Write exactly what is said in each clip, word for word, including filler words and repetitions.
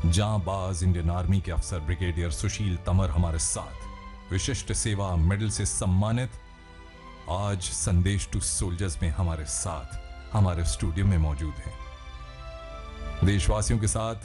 जांबाज Indian army के अफसर ब्रिगेडियर सुशील तंवर हमारे साथ, विशिष्ट सेवा मेडल से सम्मानित, आज संदेश टू सोल्जर्स में हमारे साथ हमारे स्टूडियो में मौजूद हैं। देशवासियों के साथ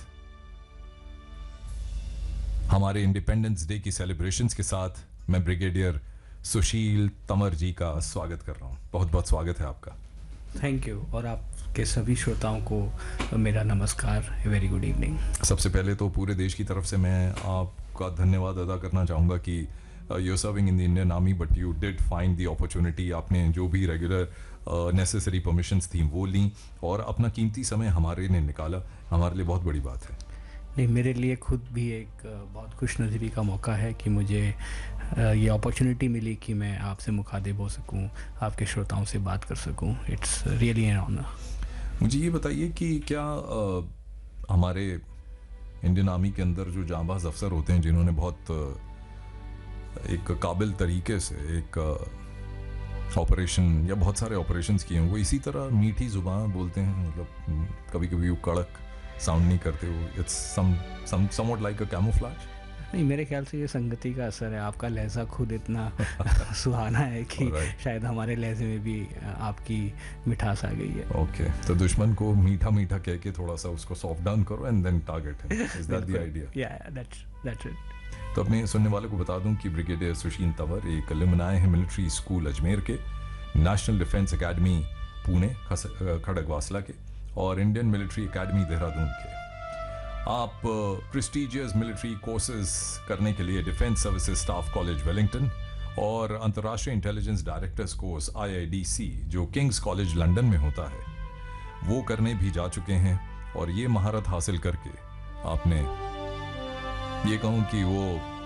हमारे इंडिपेंडेंस डे की सेलिब्रेशंस के साथ मैं ब्रिगेडियर सुशील तंवर जी का स्वागत कर रहा हूं। बहुत बहुत स्वागत है आपका। Thank you. और आपके सभी श्रोताओं को मेरा नमस्कार, वेरी गुड इवनिंग। सबसे पहले तो पूरे देश की तरफ से मैं आपका धन्यवाद अदा करना चाहूँगा कि you are serving in the Indian army but you did find the opportunity. आपने जो भी रेगुलर नेसेसरी परमिशंस थी वो ली और अपना कीमती समय हमारे लिए निकाला, हमारे लिए बहुत बड़ी बात है। नहीं, मेरे लिए खुद भी एक बहुत खुशनसीबी का मौका है कि मुझे ये अपॉर्चुनिटी मिली कि मैं आपसे मुखातिब हो सकूं, आपके श्रोताओं से बात कर सकूं। It's really an honour. मुझे ये बताइए कि क्या आ, हमारे इंडियन आर्मी के अंदर जो जांबाज अफसर होते हैं जिन्होंने बहुत आ, एक काबिल तरीके से एक ऑपरेशन या बहुत सारे ऑपरेशंस किए हैं, वो इसी तरह मीठी जुबान बोलते हैं, मतलब कभी कभी वो कड़क साउंड नहीं करते हो। It's some some somewhat like a camouflage. नहीं, मेरे ख्याल से ये संगति का असर है। आपका लहजा खुद इतना सुहाना है कि right. शायद हमारे लहजे में भी आपकी मिठास आ गई है। Okay okay. तो दुश्मन को मीठा मीठा कह के थोड़ा सा उसको सॉफ्ट डाउन करो एंड देन टारगेट है। Is that the idea? या दैट्स दैट्स इट। तो अपने सुनने वालों को बता दूं कि ब्रिगेडियर सुशील तंवर एक अलुमनाई है मिलिट्री स्कूल अजमेर के, national defence academy Pune Khadakwasla के और इंडियन मिलिट्री एकेडमी देहरादून के। आप प्रेस्टिजियस मिलिट्री कोर्सेज करने के लिए defence services staff college Wellington और अंतर्राष्ट्रीय intelligence directors course I I D C जो किंग्स कॉलेज लंदन में होता है, वो करने भी जा चुके हैं। और ये महारत हासिल करके आपने ये कहूं कि वो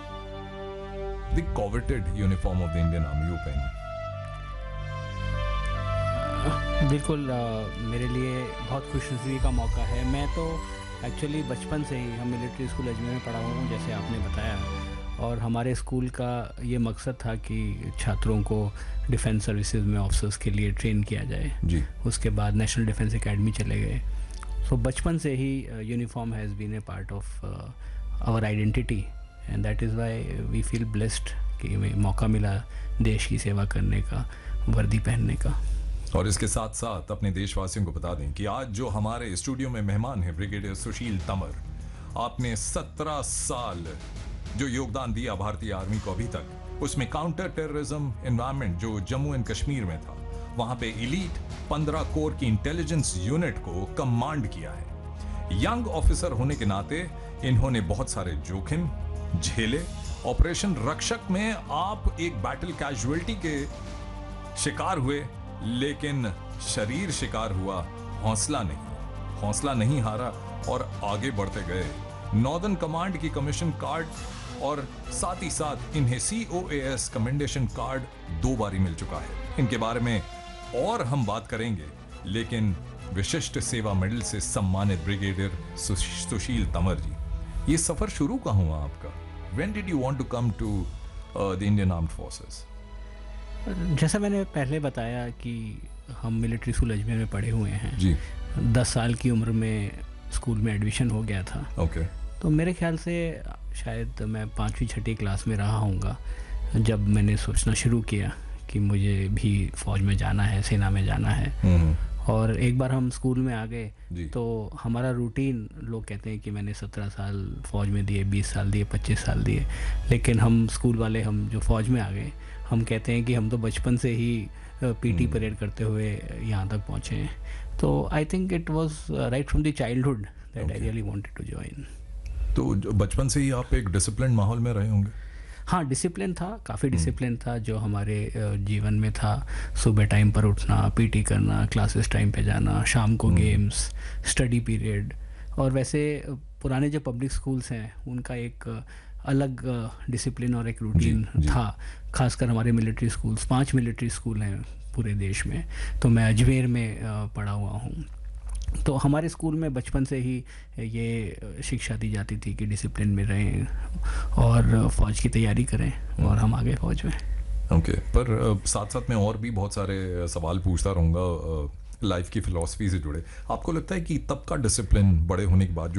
the कॉवेटेड uniform of the Indian army वो पहनी। बिल्कुल, आ, मेरे लिए बहुत खुशनसीबी का मौका है। मैं तो एक्चुअली बचपन से ही हम मिलिट्री स्कूल अजमेर में पढ़ा हुआ हूँ, जैसे आपने बताया, और हमारे स्कूल का ये मकसद था कि छात्रों को डिफेंस सर्विसेज में ऑफिसर्स के लिए ट्रेन किया जाए जी। उसके बाद नेशनल डिफेंस एकेडमी चले गए। सो so, बचपन से ही uniform has been a part of our identity and that is why we feel blessed कि हमें मौका मिला देश की सेवा करने का, वर्दी पहनने का। और इसके साथ साथ अपने देशवासियों को बता दें कि आज जो हमारे स्टूडियो में मेहमान हैं ब्रिगेडियर सुशील तंवर, आपने सत्रह साल जो योगदान दिया भारतीय आर्मी को अभी तक, उसमें काउंटर टेररिज्म एनवायरनमेंट जो जम्मू एंड कश्मीर में था, वहां पे इलीट पंद्रह कोर की इंटेलिजेंस यूनिट को कमांड किया है। यंग ऑफिसर होने के नाते इन्होंने बहुत सारे जोखिम झेले। ऑपरेशन रक्षक में आप एक बैटल कैजुअलिटी के शिकार हुए, लेकिन शरीर शिकार हुआ, हौसला नहीं हौसला नहीं हारा और आगे बढ़ते गए। नॉर्दर्न कमांड की कमीशन कार्ड और साथ ही साथ इन्हें सी ओ ए एस कमेंडेशन कार्ड दो बारी मिल चुका है। इनके बारे में और हम बात करेंगे, लेकिन विशिष्ट सेवा मेडल से सम्मानित ब्रिगेडियर सुशील तंवर जी, ये सफर शुरू कहाँ हुआ आपका? When did you want to come to the Indian armed forces? जैसा मैंने पहले बताया कि हम मिलिट्री स्कूल अजमेर में पढ़े हुए हैं जी। दस साल की उम्र में स्कूल में एडमिशन हो गया था। Okay okay. तो मेरे ख्याल से शायद मैं पाँचवीं छठी क्लास में रहा हूँगा जब मैंने सोचना शुरू किया कि मुझे भी फौज में जाना है, सेना में जाना है। और एक बार हम स्कूल में आ गए तो हमारा रूटीन, लोग कहते हैं कि मैंने सत्रह साल फौज में दिए, बीस साल दिए, पच्चीस साल दिए, लेकिन हम स्कूल वाले, हम जो फौज में आ गए, हम कहते हैं कि हम तो बचपन से ही पीटी परेड करते हुए यहाँ तक पहुँचे हैं। तो I think it was right from the childhood that I really wanted to join. तो बचपन से ही आप एक डिसिप्लिन माहौल में रहे होंगे? हाँ, डिसिप्लिन था, काफ़ी डिसिप्लिन था जो हमारे जीवन में था। सुबह टाइम पर उठना, पीटी करना, क्लासेस टाइम पे जाना, शाम को गेम्स, स्टडी पीरियड। और वैसे पुराने जो पब्लिक स्कूल्स हैं उनका एक अलग डिसिप्लिन और एक रूटीन था। खासकर हमारे मिलिट्री स्कूल्स, पांच मिलिट्री स्कूल हैं पूरे देश में, तो मैं अजमेर में पढ़ा हुआ हूँ। तो हमारे स्कूल में बचपन से ही ये शिक्षा दी जाती थी कि डिसिप्लिन में रहें और फौज की तैयारी करें, और हम आगे फौज में। ओके okay, पर साथ साथ मैं और भी बहुत सारे सवाल पूछता रहूँगा लाइफ की फिलॉसफी से जुड़े। आपको लगता है कि तब का डिसिप्लिन बड़े होने के बाद